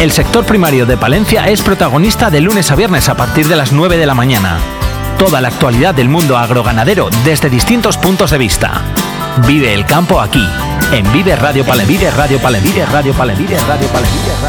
El sector primario de Palencia es protagonista de lunes a viernes a partir de las 9 de la mañana. Toda la actualidad del mundo agroganadero desde distintos puntos de vista. Vive el campo aquí, en Vive Radio Palencia.